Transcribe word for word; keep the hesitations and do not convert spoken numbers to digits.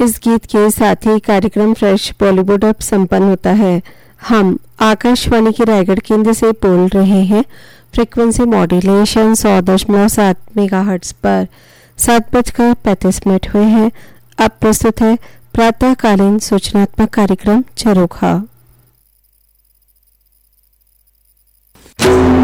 इस गीत के साथ ही कार्यक्रम फ्रेश बॉलीवुड अब संपन्न होता है। हम आकाशवाणी के रायगढ़ केंद्र से बोल रहे हैं। फ्रीक्वेंसी मॉड्यूलेशन सौ दशमलव सात मेगाहर्ट्ज पर सात बजकर पैंतीस मिनट हुए हैं। अब प्रस्तुत है प्रातःकालीन सूचनात्मक कार्यक्रम झरोखा।